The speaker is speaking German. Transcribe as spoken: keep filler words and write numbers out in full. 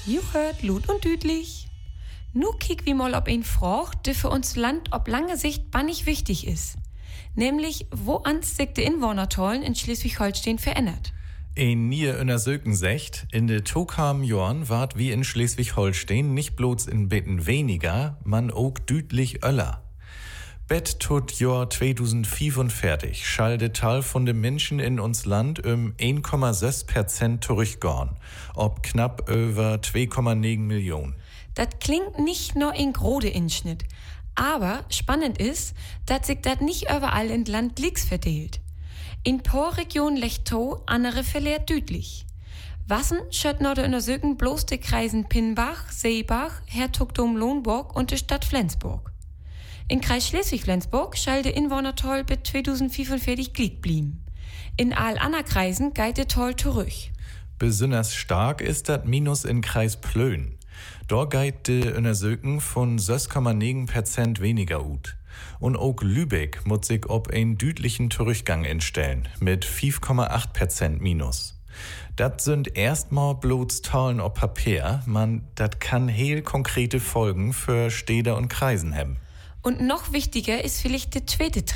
You hört Lut und Düdlich. Nu kick wie mal ob ein Frage, die für uns Land ob lange Sicht bannig wichtig ist. Nämlich, wo ans sich die Inwohnertollen in Schleswig-Holstein verändert. Ein nier Untersöken secht, in de Tokam Jorn ward wie in Schleswig-Holstein nicht bloß in Bitten weniger, man auch düdlich öller. Bet tut Jahr zweitausendfünfundvierzig schall de Tal von de Menschen in uns Land um eins Komma sechs Prozent zurückgorn, ob knapp über zwei Komma neun Millionen. Das klingt nicht nur in grode Inschnitt, aber spannend ist, dass sich das nicht überall in Land glicks verteilt. In paar Regionen lecht to, andere verlehrt düdlich. Wassen schött nur de Untersöken bloß de Kreisen Pinnbach, Seebach, Herzogtum Lohn-Burg und de Stadt Flensburg. In Kreis Schleswig-Flensburg schall de Inwohnertoll bis zweitausendfünfundvierzig glied blieben. In all ander Kreisen geit de Toll zurück. Besonders stark ist dat Minus in Kreis Plön. Dort geit de Untersöken von sechs Komma neun Prozent weniger ut. Und auch Lübeck muss sich ob einen düdlichen Zurückgang instellen, mit fünf Komma acht Prozent Minus. Dat sind erstmal bloß Zahlen auf Papier, man, dat kann heel konkrete Folgen für Städte und Kreisen haben. Und noch wichtiger ist vielleicht der zweite